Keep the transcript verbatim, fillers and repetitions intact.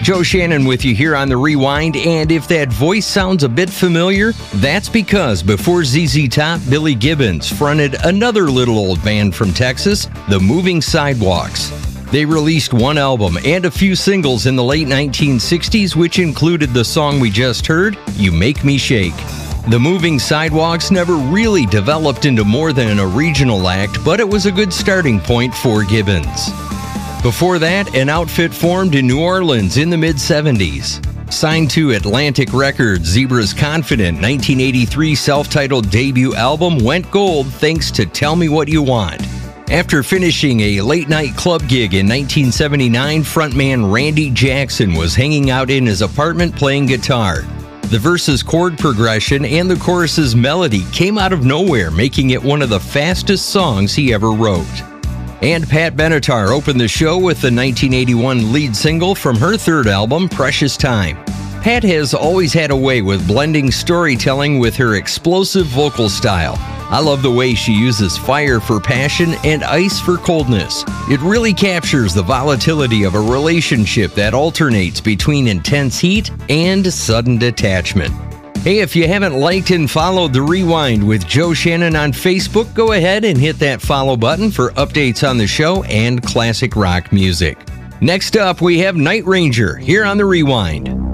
Joe Shannon with you here on The Rewind, and if that voice sounds a bit familiar, that's because before Z Z Top, Billy Gibbons fronted another little old band from Texas, The Moving Sidewalks. They released one album and a few singles in the late nineteen sixties, which included the song we just heard, You Make Me Shake. The Moving Sidewalks never really developed into more than a regional act, but it was a good starting point for Gibbons. Before that, an outfit formed in New Orleans in the mid-seventies. Signed to Atlantic Records, Zebra's Confident nineteen eighty-three self-titled debut album went gold thanks to Tell Me What You Want. After finishing a late-night club gig in nineteen seventy-nine, frontman Randy Jackson was hanging out in his apartment playing guitar. The verse's chord progression and the chorus's melody came out of nowhere, making it one of the fastest songs he ever wrote. And Pat Benatar opened the show with the nineteen eighty-one lead single from her third album, Precious Time. Pat has always had a way with blending storytelling with her explosive vocal style. I love the way she uses fire for passion and ice for coldness. It really captures the volatility of a relationship that alternates between intense heat and sudden detachment. Hey, if you haven't liked and followed The Rewind with Joe Shannon on Facebook, go ahead and hit that follow button for updates on the show and classic rock music. Next up, we have Night Ranger here on The Rewind.